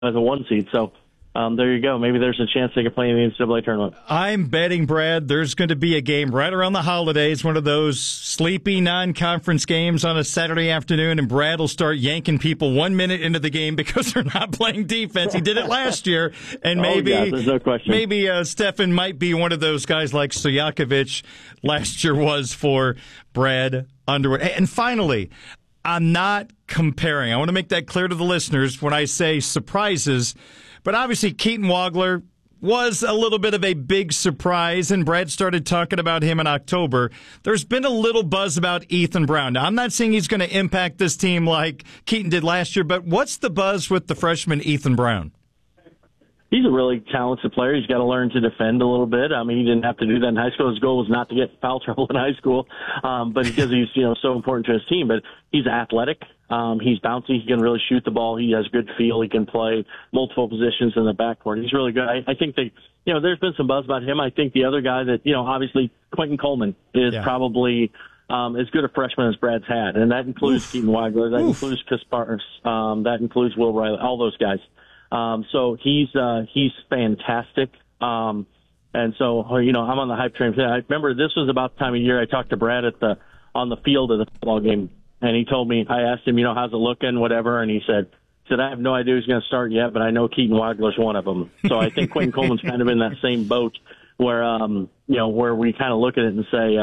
as a 1 seed. So there you go. Maybe there's a chance they can play in the NCAA tournament. I'm betting, Brad, there's going to be a game right around the holidays, one of those sleepy non-conference games on a Saturday afternoon, and Brad will start yanking people 1 minute into the game because they're not playing defense. He did it last year, and maybe there's no question. Maybe Stefan might be one of those guys like Stojakovic last year was for Brad Underwood. And finally, I'm not comparing. I want to make that clear to the listeners when I say surprises. But obviously, Keaton Wagler was a little bit of a big surprise, and Brad started talking about him in October. There's been a little buzz about Ethan Brown. Now, I'm not saying he's going to impact this team like Keaton did last year, but what's the buzz with the freshman Ethan Brown? He's a really talented player. He's got to learn to defend a little bit. I mean, he didn't have to do that in high school. His goal was not to get foul trouble in high school, but because he's so important to his team. But he's athletic. He's bouncy. He can really shoot the ball. He has good feel. He can play multiple positions in the backcourt. He's really good. I think that there's been some buzz about him. I think the other guy that obviously Quentin Coleman is probably as good a freshman as Brad's had, and that includes Keaton Wagler. That includes Chris Partners. That includes Will Riley. All those guys. So he's fantastic. And so, I'm on the hype train. I remember this was about the time of year I talked to Brad on the field of the football game, and he told me, I asked him, how's it looking, whatever, and he said, I have no idea who's going to start yet, but I know Keaton Wagler's one of them. So I think Quentin Coleman's kind of in that same boat where, where we kind of look at it and say,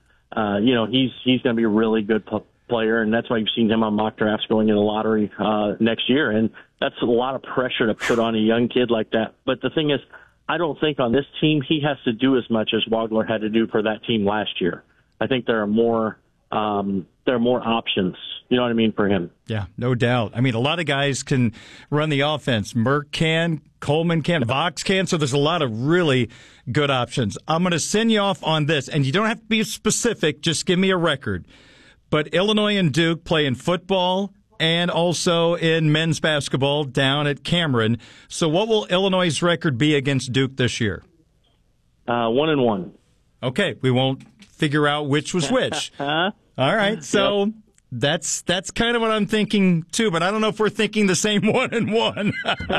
he's going to be a really good player, and that's why you've seen him on mock drafts going in the lottery next year. And that's a lot of pressure to put on a young kid like that. But the thing is, I don't think on this team he has to do as much as Wagler had to do for that team last year. I think there are more options, for him. Yeah, no doubt. I mean, a lot of guys can run the offense. Merck can, Coleman can, Vox can, so there's a lot of really good options. I'm going to send you off on this, and you don't have to be specific, just give me a record. But Illinois and Duke play in football and also in men's basketball down at Cameron. So what will Illinois' record be against Duke this year? 1-1. Okay, we won't figure out which was which. All right, so that's kind of what I'm thinking too, but I don't know if we're thinking the same 1-1.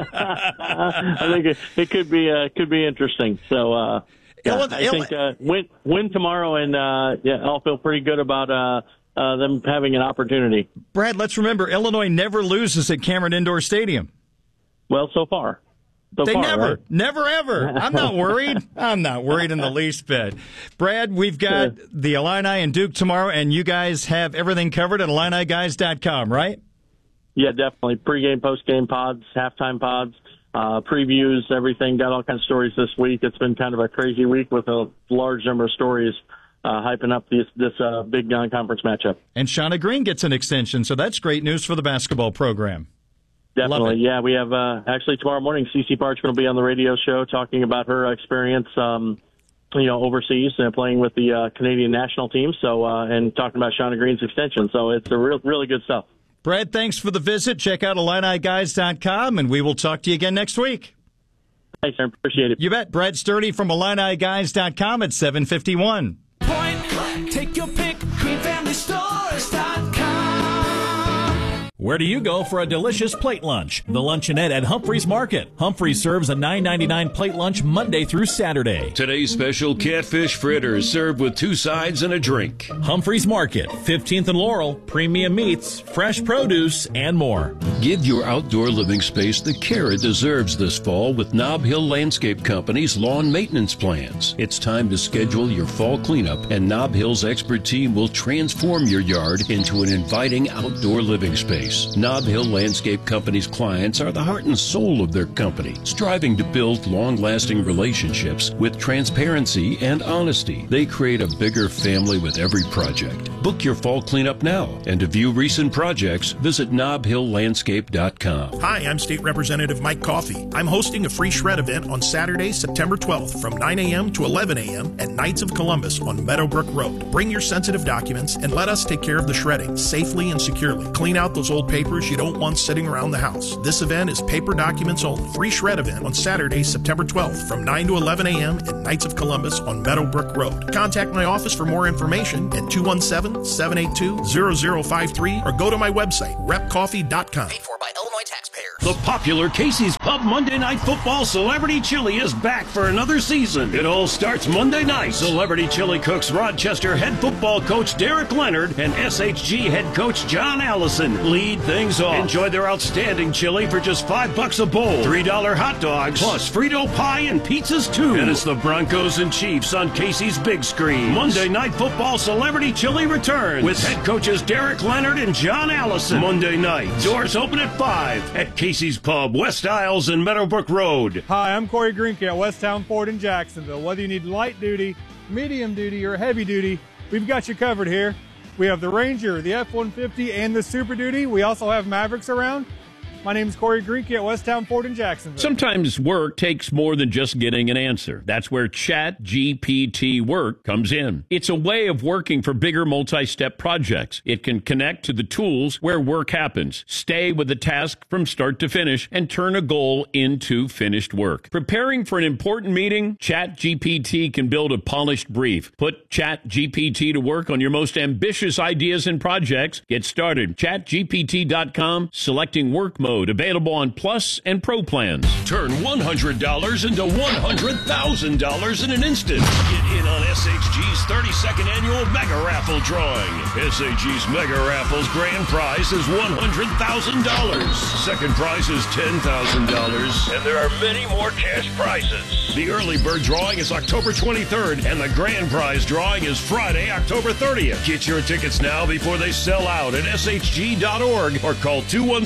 I think it could be interesting. So I think win tomorrow, and I'll feel pretty good about them having an opportunity. Brad, let's remember, Illinois never loses at Cameron Indoor Stadium. Well, so far. Right? Never, ever. I'm not worried. I'm not worried in the least bit. Brad, we've got the Illini and Duke tomorrow, and you guys have everything covered at IlliniGuys.com, right? Yeah, definitely. Pre-game, post-game pods, halftime pods, previews, everything. Got all kinds of stories this week. It's been kind of a crazy week with a large number of stories hyping up this big non-conference matchup. And Shauna Green gets an extension, so that's great news for the basketball program. Definitely, yeah. We have actually tomorrow morning, Cece Parchman will be on the radio show talking about her experience, overseas and playing with the Canadian national team. So and talking about Shauna Green's extension. So it's a really good stuff. Brad, thanks for the visit. Check out IlliniGuys.com, and we will talk to you again next week. Thanks, Aaron. Appreciate it. You bet. Brad Sturdy from IlliniGuys.com at 7:51. Take your pick, GreenFamilyStores.com. Where do you go for a delicious plate lunch? The Luncheonette at Humphreys Market. Humphreys serves a $9.99 plate lunch Monday through Saturday. Today's special catfish fritters served with 2 sides and a drink. Humphreys Market, 15th and Laurel, premium meats, fresh produce, and more. Give your outdoor living space the care it deserves this fall with Nob Hill Landscape Company's lawn maintenance plans. It's time to schedule your fall cleanup, and Nob Hill's expert team will transform your yard into an inviting outdoor living space. Nob Hill Landscape Company's clients are the heart and soul of their company, striving to build long-lasting relationships with transparency and honesty. They create a bigger family with every project. Book your fall cleanup now, and to view recent projects, visit NobHillLandscape.com. Hi, I'm State Representative Mike Coffey. I'm hosting a free shred event on Saturday, September 12th from 9 a.m. to 11 a.m. at Knights of Columbus on Meadowbrook Road. Bring your sensitive documents and let us take care of the shredding safely and securely. Clean out those old papers you don't want sitting around the house. This event is paper documents only. Free shred event on Saturday, September 12th from 9 to 11 a.m. at Knights of Columbus on Meadowbrook Road. Contact my office for more information at 217-782-0053 or go to my website, repcoffee.com. Paid for by Illinois taxpayers. The popular Casey's Pub Monday Night Football Celebrity Chili is back for another season. It all starts Monday night. Celebrity Chili cooks Rochester head football coach Derek Leonard and SHG head coach John Allison lead things off. Enjoy their outstanding chili for just $5 a bowl. $3 hot dogs, plus Frito pie and pizzas too. And it's the Broncos and Chiefs on Casey's big screen. Monday Night Football Celebrity Chili returns with head coaches Derek Leonard and John Allison. Monday night. Doors open at 5 at Casey's Pub, West Isles and Meadowbrook Road. Hi, I'm Corey Greenke at Westtown Ford in Jacksonville. Whether you need light duty, medium duty, or heavy duty, we've got you covered here. We have the Ranger, the F-150, and the Super Duty. We also have Mavericks around. My name is Corey Greenke at Westtown Ford in Jacksonville. Sometimes work takes more than just getting an answer. That's where ChatGPT Work comes in. It's a way of working for bigger multi-step projects. It can connect to the tools where work happens, stay with the task from start to finish, and turn a goal into finished work. Preparing for an important meeting, ChatGPT can build a polished brief. Put ChatGPT to work on your most ambitious ideas and projects. Get started. ChatGPT.com, selecting work mode. Available on Plus and Pro plans. Turn $100 into $100,000 in an instant. Get in on SHG's 32nd annual Mega Raffle drawing. SHG's Mega Raffle's grand prize is $100,000. Second prize is $10,000. And there are many more cash prizes. The early bird drawing is October 23rd, and the grand prize drawing is Friday, October 30th. Get your tickets now before they sell out at shg.org or call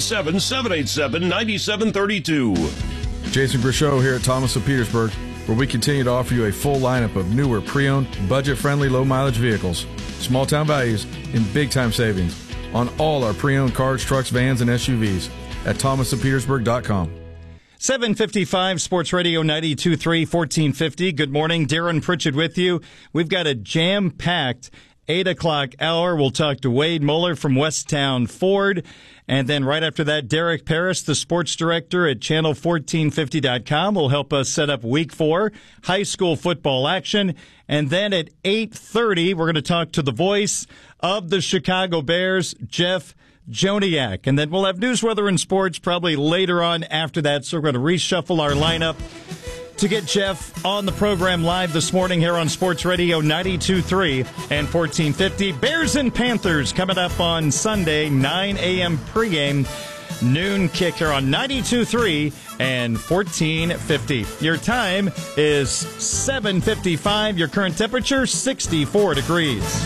217-787-9732. Jason Grishow here at Thomas of Petersburg, where we continue to offer you a full lineup of newer, pre-owned, budget-friendly, low-mileage vehicles. Small-town values and big-time savings on all our pre-owned cars, trucks, vans, and SUVs at thomasofpetersburg.com. 755 Sports Radio 92.3, 1450. Good morning. Darren Pritchett with you. We've got a jam-packed 8 o'clock hour. We'll talk to Wade Muller from Westtown Ford. And then right after that, Derek Paris, the sports director at channel1450.com, will help us set up week 4 high school football action. And then at 8:30, we're going to talk to the voice of the Chicago Bears, Jeff Joniak. And then we'll have news, weather, and sports probably later on after that. So we're going to reshuffle our lineup to get Jeff on the program live this morning here on Sports Radio 92.3 and 1450. Bears and Panthers coming up on Sunday, 9 a.m. pregame, noon kick here on 92.3 and 1450. Your time is 7:55. Your current temperature, 64 degrees.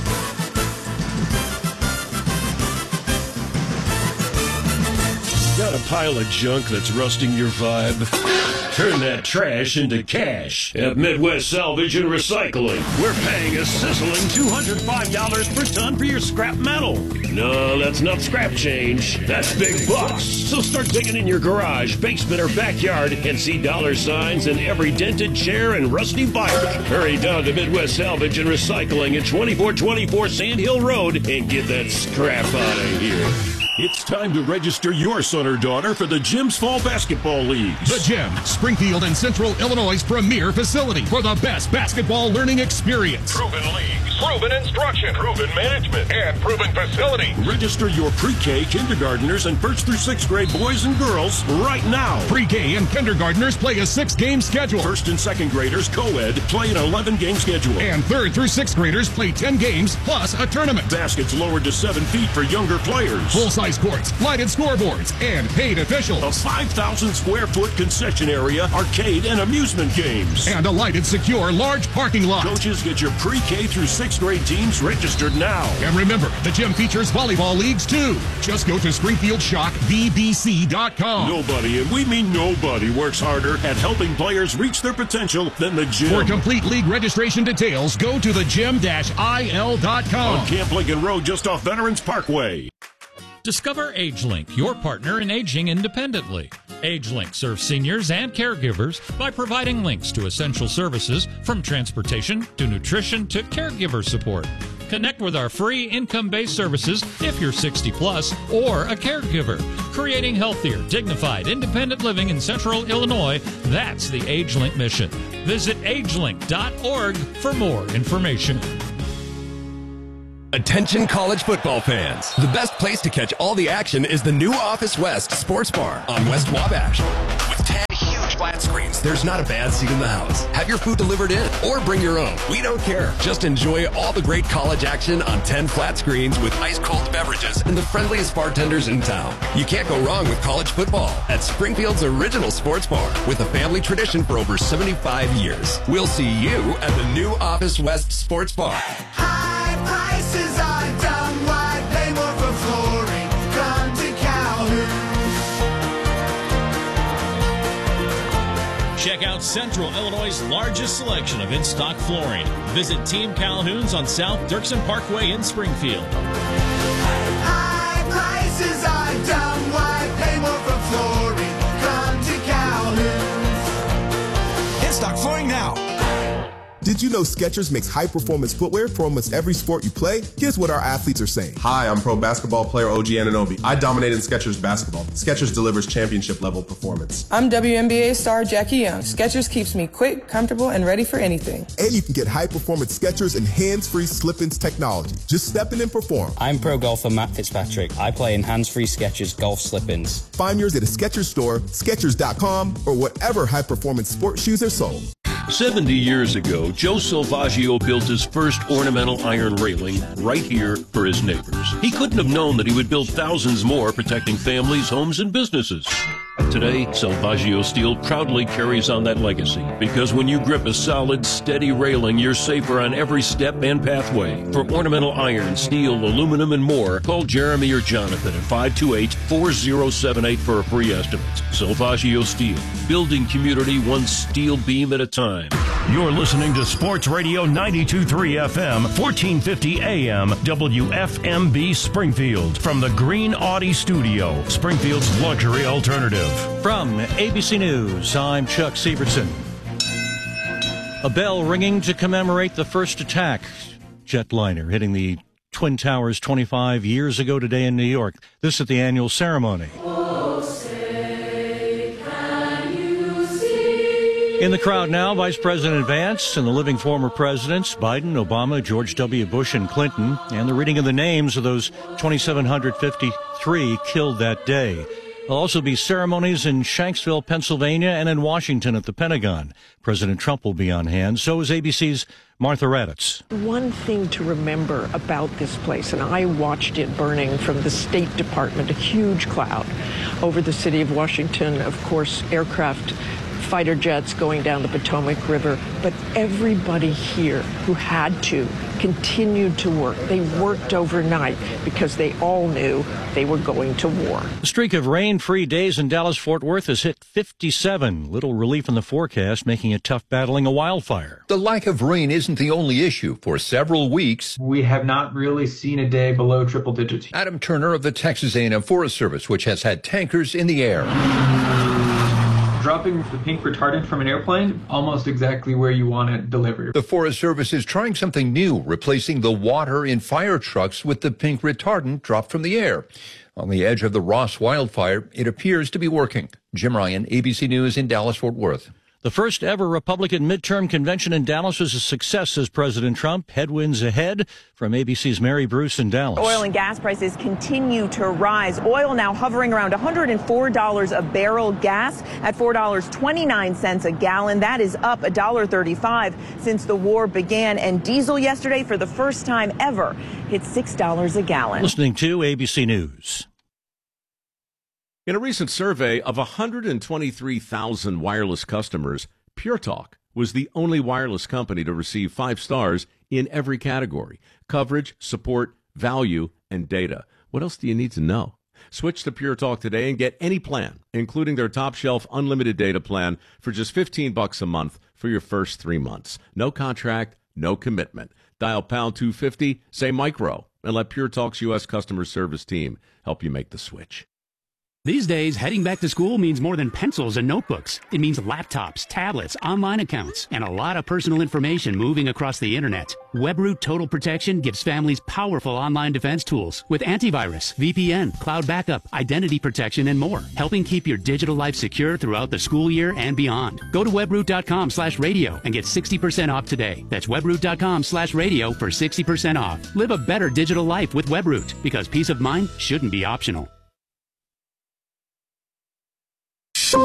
Got a pile of junk that's rusting your vibe? Turn that trash into cash at Midwest Salvage and Recycling. We're paying a sizzling $205 per ton for your scrap metal. No, that's not scrap change. That's big bucks. So start digging in your garage, basement, or backyard and see dollar signs in every dented chair and rusty bike. Hurry down to Midwest Salvage and Recycling at 2424 Sand Hill Road and get that scrap out of here. It's time to register your son or daughter for the Gym's Fall Basketball Leagues. The Gym, Springfield and Central Illinois' premier facility for the best basketball learning experience. Proven leagues, proven instruction, proven management, and proven facility. Register your pre-K kindergartners and 1st through 6th grade boys and girls right now. Pre-K and kindergartners play a 6-game schedule. 1st and 2nd graders, co-ed, play an 11-game schedule. And 3rd through 6th graders play 10 games plus a tournament. Baskets lowered to 7 feet for younger players. Full-size courts, lighted scoreboards, and paid officials. A 5,000 square foot concession area, arcade, and amusement games. And a lighted, secure, large parking lot. Coaches, get your pre-K through 6th grade teams registered now. And remember, the gym features volleyball leagues too. Just go to SpringfieldShockVBC.com. Nobody, and we mean nobody, works harder at helping players reach their potential than the gym. For complete league registration details, go to thegym-il.com. On Camp Lincoln Road, just off Veterans Parkway. Discover AgeLink, your partner in aging independently. AgeLink serves seniors and caregivers by providing links to essential services from transportation to nutrition to caregiver support. Connect with our free income-based services if you're 60 plus or a caregiver. Creating healthier, dignified, independent living in Central Illinois, that's the AgeLink mission. Visit agelink.org for more information. Attention college football fans. The best place to catch all the action is the new Office West Sports Bar on West Wabash. With 10 huge flat screens, there's not a bad seat in the house. Have your food delivered in or bring your own. We don't care. Just enjoy all the great college action on 10 flat screens with ice-cold beverages and the friendliest bartenders in town. You can't go wrong with college football at Springfield's original sports bar with a family tradition for over 75 years. We'll see you at the new Office West Sports Bar. Prices are dumb, why pay more for flooring? Come to Calhoun. Check out Central Illinois' largest selection of in-stock flooring. Visit Team Calhoun's on South Dirksen Parkway in Springfield. High prices are dumb, why pay more for flooring? Come to Calhoun's. In-stock flooring now. Did you know Skechers makes high-performance footwear for almost every sport you play? Here's what our athletes are saying. Hi, I'm pro basketball player OG Anunoby. I dominate in Skechers basketball. Skechers delivers championship-level performance. I'm WNBA star Jackie Young. Skechers keeps me quick, comfortable, and ready for anything. And you can get high-performance Skechers and hands-free slip-ins technology. Just step in and perform. I'm pro golfer Matt Fitzpatrick. I play in hands-free Skechers golf slip-ins. Find yours at a Skechers store, Skechers.com, or whatever high-performance sports shoes are sold. 70 years ago, Joe Salvaggio built his first ornamental iron railing right here for his neighbors. He couldn't have known that he would build thousands more protecting families, homes, and businesses. Today, Salvaggio Steel proudly carries on that legacy because when you grip a solid, steady railing, you're safer on every step and pathway. For ornamental iron, steel, aluminum, and more, call Jeremy or Jonathan at 528-4078 for a free estimate. Salvaggio Steel, building community one steel beam at a time. You're listening to Sports Radio 92.3 FM, 1450 AM, WFMB Springfield. From the Green Audi Studio, Springfield's luxury alternative. From ABC News, I'm Chuck Sievertson. A bell ringing to commemorate the first attack. Jetliner hitting the Twin Towers 25 years ago today in New York. This at the annual ceremony. In the crowd now, Vice President Vance and the living former presidents, Biden, Obama, George W. Bush, and Clinton, and the reading of the names of those 2,753 killed that day. There'll also be ceremonies in Shanksville, Pennsylvania, and in Washington at the Pentagon. President Trump will be on hand. So is ABC's Martha Raddatz. One thing to remember about this place, and I watched it burning from the State Department, a huge cloud over the city of Washington, of course, aircraft, fighter jets going down the Potomac River, but everybody here who had to continued to work. They worked overnight because they all knew they were going to war. The streak of rain-free days in Dallas-Fort Worth has hit 57. Little relief in the forecast, making it tough battling a wildfire. The lack of rain isn't the only issue. For several weeks, we have not really seen a day below triple digits. Adam Turner of the Texas A&M Forest Service, which has had tankers in the air. Dropping the pink retardant from an airplane, almost exactly where you want it delivered. The Forest Service is trying something new, replacing the water in fire trucks with the pink retardant dropped from the air. On the edge of the Ross wildfire, it appears to be working. Jim Ryan, ABC News in Dallas-Fort Worth. The first ever Republican midterm convention in Dallas was a success, says President Trump. Headwinds ahead. From ABC's Mary Bruce in Dallas. Oil and gas prices continue to rise. Oil now hovering around $104 a barrel. Gas at $4.29 a gallon. That is up $1.35 since the war began. And diesel yesterday, for the first time ever, hit $6 a gallon. Listening to ABC News. In a recent survey of 123,000 wireless customers, Pure Talk was the only wireless company to receive 5 stars in every category: coverage, support, value, and data. What else do you need to know? Switch to Pure Talk today and get any plan, including their top shelf unlimited data plan, for just $15 a month for your first 3 months. No contract, no commitment. Dial pound 250, say micro, and let Pure Talk's U.S. customer service team help you make the switch. These days, heading back to school means more than pencils and notebooks. It means laptops, tablets, online accounts, and a lot of personal information moving across the internet. WebRoot Total Protection gives families powerful online defense tools with antivirus, VPN, cloud backup, identity protection, and more, helping keep your digital life secure throughout the school year and beyond. Go to webroot.com/radio and get 60% off today. That's webroot.com/radio for 60% off. Live a better digital life with WebRoot, because peace of mind shouldn't be optional. From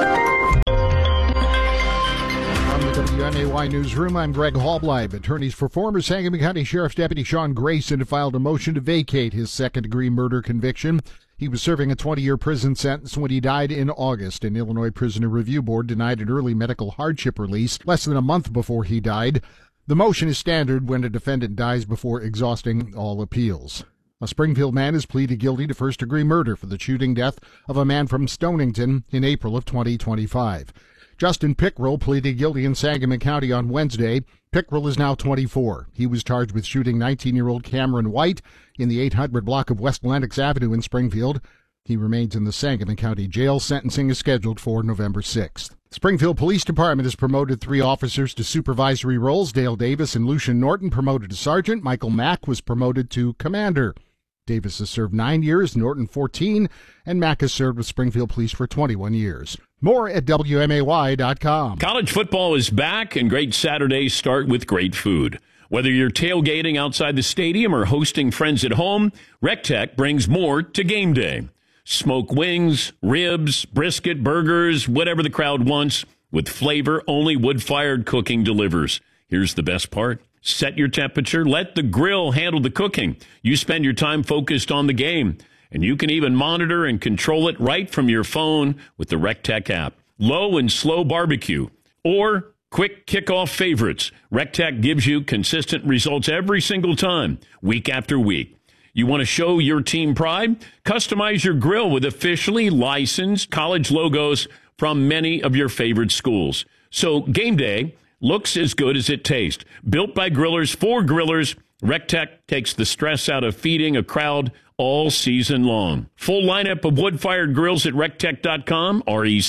the WMAY Newsroom, I'm Greg Hallbleib. Attorneys for former Sangamon County Sheriff's Deputy Sean Grayson have filed a motion to vacate his second-degree murder conviction. He was serving a 20-year prison sentence when he died in August. An Illinois Prisoner Review Board denied an early medical hardship release less than a month before he died. The motion is standard when a defendant dies before exhausting all appeals. A Springfield man has pleaded guilty to first-degree murder for the shooting death of a man from Stonington in April of 2025. Justin Pickrell pleaded guilty in Sangamon County on Wednesday. Pickrell is now 24. He was charged with shooting 19-year-old Cameron White in the 800 block of West Lenox Avenue in Springfield. He remains in the Sangamon County Jail. Sentencing is scheduled for November 6th. Springfield Police Department has promoted 3 officers to supervisory roles. Dale Davis and Lucian Norton promoted to sergeant. Michael Mack was promoted to commander. Davis has served 9 years, Norton 14, and Mack has served with Springfield Police for 21 years. More at WMAY.com. College football is back, and great Saturdays start with great food. Whether you're tailgating outside the stadium or hosting friends at home, RecTech brings more to game day. Smoked wings, ribs, brisket, burgers, whatever the crowd wants, with flavor only wood-fired cooking delivers. Here's the best part. Set your temperature. Let the grill handle the cooking. You spend your time focused on the game. And you can even monitor and control it right from your phone with the RecTech app. Low and slow barbecue or quick kickoff favorites. RecTech gives you consistent results every single time, week after week. You want to show your team pride? Customize your grill with officially licensed college logos from many of your favorite schools. So game day looks as good as it tastes. Built by grillers for grillers, RecTech takes the stress out of feeding a crowd all season long. Full lineup of wood-fired grills at rectech.com,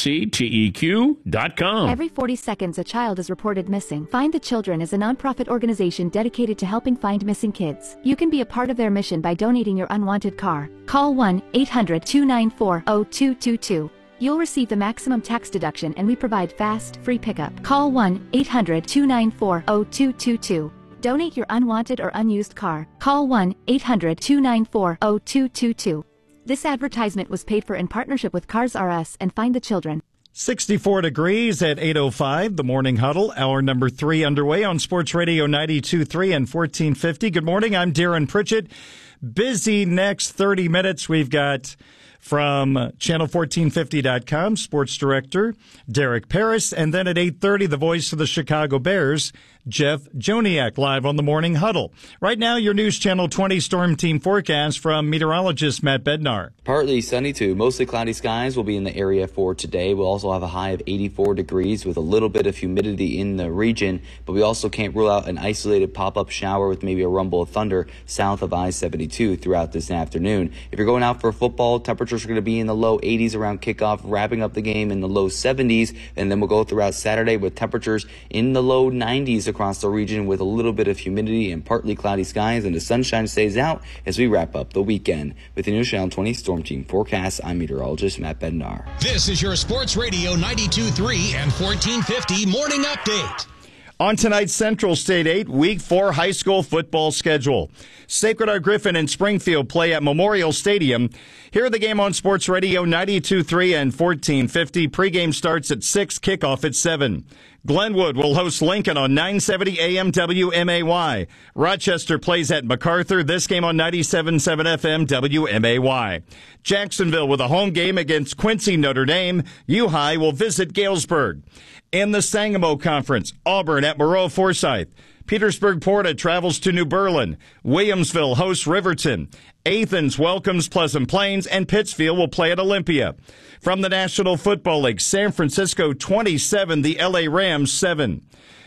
RecTeq.com. Every 40 seconds, a child is reported missing. Find the Children is a nonprofit organization dedicated to helping find missing kids. You can be a part of their mission by donating your unwanted car. Call 1-800-294-0222. You'll receive the maximum tax deduction, and we provide fast, free pickup. Call 1-800-294-0222. Donate your unwanted or unused car. Call 1-800-294-0222. This advertisement was paid for in partnership with Cars R Us and Find the Children. 64 degrees at 8:05, the Morning Huddle, hour number 3 underway on Sports Radio 92.3 and 1450. Good morning, I'm Darren Pritchett. Busy next 30 minutes. We've got from Channel1450.com, Sports Director Derek Paris, and then at 8:30, the voice of the Chicago Bears, Jeff Joniak, live on the Morning Huddle. Right now, your News Channel 20 Storm Team forecast from meteorologist Matt Bednar. Partly sunny to mostly cloudy skies will be in the area for today. We'll also have a high of 84 degrees with a little bit of humidity in the region, but we also can't rule out an isolated pop-up shower with maybe a rumble of thunder south of I-72 throughout this afternoon. If you're going out for football, temperatures are going to be in the low 80s around kickoff, wrapping up the game in the low 70s, and then we'll go throughout Saturday with temperatures in the low 90s across the region with a little bit of humidity and partly cloudy skies, and the sunshine stays out as we wrap up the weekend. With the News Channel 20 Storm Team forecast, I'm meteorologist Matt Bednar. This is your Sports Radio 92.3 and 1450 Morning Update. On tonight's Central State 8, Week 4 high school football schedule. Sacred Heart Griffin and Springfield play at Memorial Stadium. Hear the game on Sports Radio 92.3 and 1450. Pregame starts at 6, kickoff at 7. Glenwood will host Lincoln on 970 AM WMAY. Rochester plays at MacArthur. This game on 97.7 FM WMAY. Jacksonville with a home game against Quincy Notre Dame. U-High will visit Galesburg. In the Sangamo Conference, Auburn at Moreau Forsyth. Petersburg Porta travels to New Berlin. Williamsville hosts Riverton. Athens welcomes Pleasant Plains, and Pittsfield will play at Olympia. From the National Football League, San Francisco 27, the LA Rams 7.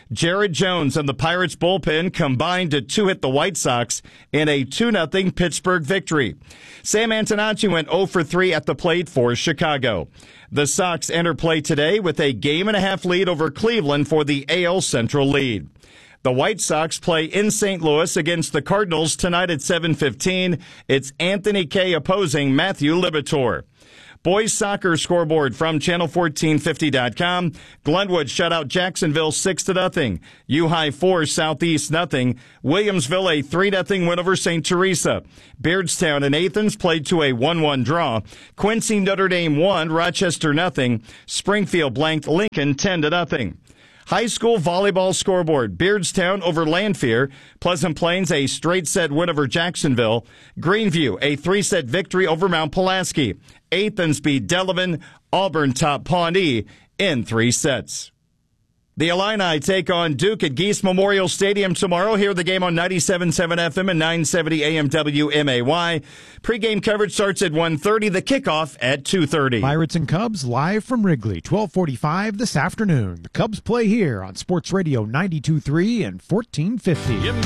Jared Jones and the Pirates bullpen combined to two-hit the White Sox in a 2-0 Pittsburgh victory. Sam Antonacci went 0 for 3 at the plate for Chicago. The Sox enter play today with a 1.5 game lead over Cleveland for the AL Central lead. The White Sox play in St. Louis against the Cardinals tonight at 7:15. It's Anthony Kay opposing Matthew Liberatore. Boys soccer scoreboard from channel1450.com. Glenwood shut out Jacksonville 6-0. U-High 4, Southeast 0. Williamsville a 3-0 win over St. Teresa. Beardstown and Athens played to a 1-1 draw. Quincy Notre Dame 1, Rochester 0. Springfield blanked Lincoln 10-0. High school volleyball scoreboard. Beardstown over Lanphier. Pleasant Plains a straight set win over Jacksonville. Greenview a 3-set victory over Mount Pulaski. Athens beat Delavan. Auburn top Pawnee in 3 sets. The Illini take on Duke at Geese Memorial Stadium tomorrow. Hear the game on 97.7 FM and 970 AM WMAY. Pre-game coverage starts at 1:30. The kickoff at 2:30. Pirates and Cubs live from Wrigley, 12:45 this afternoon. The Cubs play here on Sports Radio 92.3 and 1450.